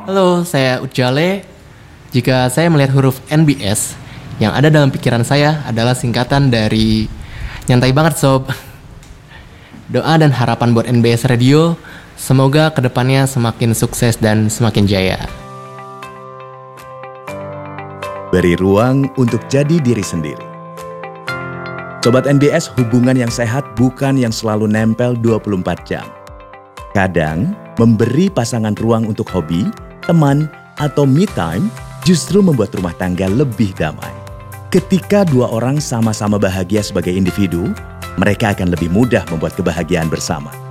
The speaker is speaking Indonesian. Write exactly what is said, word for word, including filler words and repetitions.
Halo, saya Ucale. Jika saya melihat huruf N B S, yang ada dalam pikiran saya adalah singkatan dari nyantai banget sob. Doa dan harapan buat N B S Radio, semoga kedepannya semakin sukses dan semakin jaya. Beri ruang untuk jadi diri sendiri. Sobat N B S, hubungan yang sehat bukan yang selalu nempel dua puluh empat jam. Kadang, memberi pasangan ruang untuk hobi, teman, atau me time justru membuat rumah tangga lebih damai. Ketika dua orang sama-sama bahagia sebagai individu, mereka akan lebih mudah membuat kebahagiaan bersama.